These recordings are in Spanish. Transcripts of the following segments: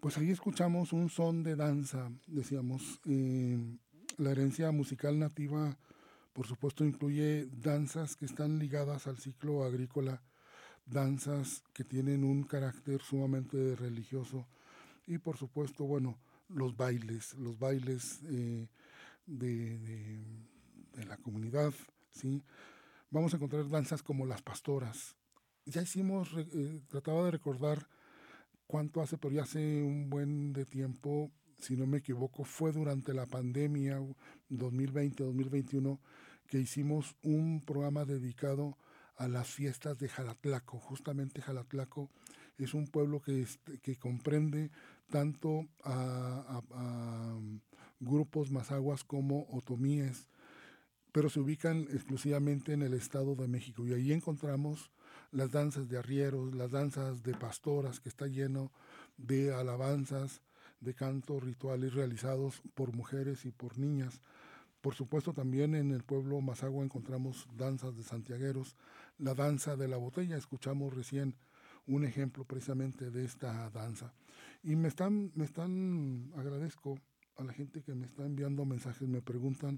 Pues ahí escuchamos un son de danza, decíamos. La herencia musical nativa, por supuesto, incluye danzas que están ligadas al ciclo agrícola, danzas que tienen un carácter sumamente religioso y, por supuesto, bueno, los bailes de, de- de la comunidad, ¿sí? Vamos a encontrar danzas como las pastoras. Ya trataba de recordar cuánto hace, pero ya hace un buen de tiempo, si no me equivoco, fue durante la pandemia 2020-2021 que hicimos un programa dedicado a las fiestas de Jalatlaco. Justamente Jalatlaco es un pueblo que comprende tanto a grupos mazaguas como otomíes, pero se ubican exclusivamente en el Estado de México. Y ahí encontramos las danzas de arrieros, las danzas de pastoras, que está lleno de alabanzas, de cantos rituales realizados por mujeres y por niñas. Por supuesto, también en el pueblo Mazagua encontramos danzas de santiagueros, la danza de la botella, escuchamos recién un ejemplo precisamente de esta danza. Y agradezco a la gente que me está enviando mensajes, me preguntan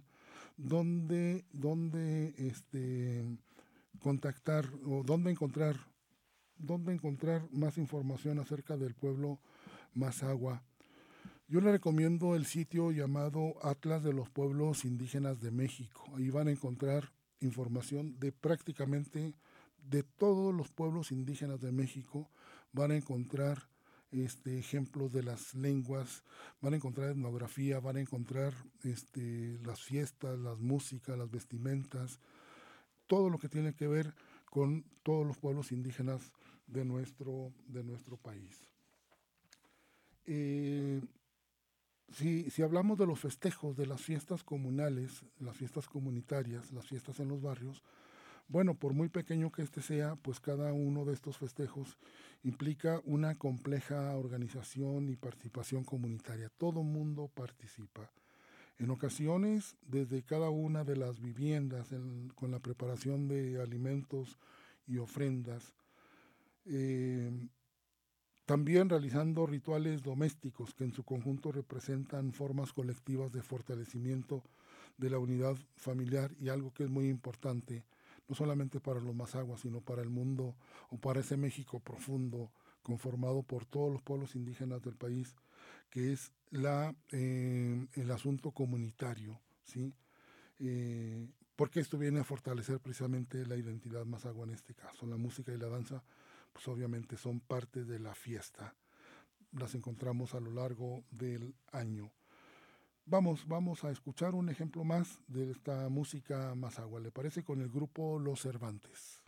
dónde contactar o dónde encontrar más información acerca del pueblo Mazagua. Yo le recomiendo el sitio llamado Atlas de los Pueblos Indígenas de México. Ahí van a encontrar información de prácticamente de todos los pueblos indígenas de México. Van a encontrar ejemplos de las lenguas, van a encontrar etnografía, van a encontrar las fiestas, las músicas, las vestimentas, todo lo que tiene que ver con todos los pueblos indígenas de nuestro país. Eh, si hablamos de los festejos, de las fiestas comunales, las fiestas comunitarias, las fiestas en los barrios, bueno, por muy pequeño que este sea, pues cada uno de estos festejos implica una compleja organización y participación comunitaria. Todo mundo participa. En ocasiones, desde cada una de las viviendas, con la preparación de alimentos y ofrendas, eh, también realizando rituales domésticos que en su conjunto representan formas colectivas de fortalecimiento de la unidad familiar y algo que es muy importante, no solamente para los mazaguas, sino para el mundo o para ese México profundo conformado por todos los pueblos indígenas del país, que es el asunto comunitario, ¿sí? Porque esto viene a fortalecer precisamente la identidad mazagua en este caso. La música y la danza, pues obviamente son parte de la fiesta. Las encontramos a lo largo del año. Vamos a escuchar un ejemplo más de esta música mazagua. ¿Le parece? Con el grupo Los Cervantes.